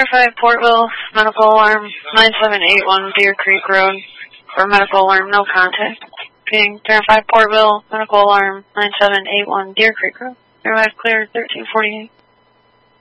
Center 5 Portville, medical alarm 9781 Deer Creek Road. For medical alarm, no contact. Being Center 5 Portville, medical alarm 9781 Deer Creek Road. Everybody clear 1348.